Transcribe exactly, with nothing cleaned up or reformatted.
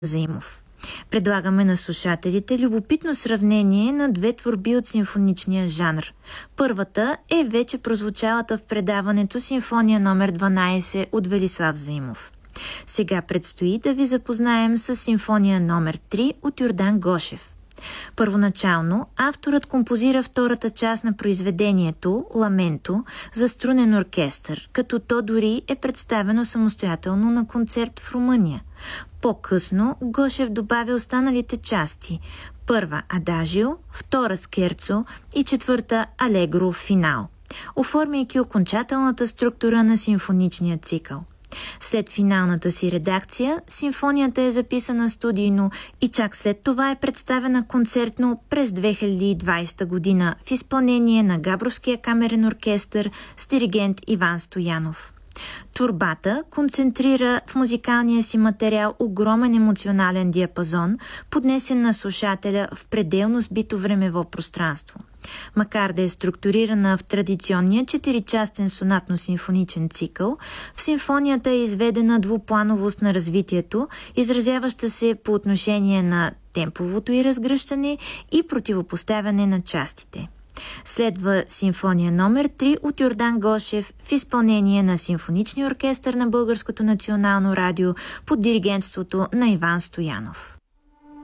Заимов. Предлагаме на слушателите любопитно сравнение на две творби от симфоничния жанр. Първата е вече прозвучалата в предаването Симфония номер дванайсет от Велислав Заимов. Сега предстои да ви запознаем с Симфония номер три от Йордан Гошев. Първоначално авторът композира втората част на произведението «Ламенто» за струнен оркестър, като то дори е представено самостоятелно на концерт в Румъния. По-късно Гошев добави останалите части – първа адажио, втора скерцо и четвърта алегро в финал, оформяйки окончателната структура на симфоничния цикъл. След финалната си редакция, симфонията е записана студийно и чак след това е представена концертно през две хиляди и двайсета година в изпълнение на Габровския камерен оркестър с диригент Иван Стоянов. Творбата концентрира в музикалния си материал огромен емоционален диапазон, поднесен на слушателя в пределно сбито времево пространство. Макар да е структурирана в традиционния четиричастен сонатно-симфоничен цикъл, в симфонията е изведена двуплановост на развитието, изразяваща се по отношение на темповото и разгръщане и противопоставяне на частите. Следва Симфония номер три от Йордан Гошев в изпълнение на Симфоничния оркестър на Българското национално радио под диригентството на Иван Стоянов.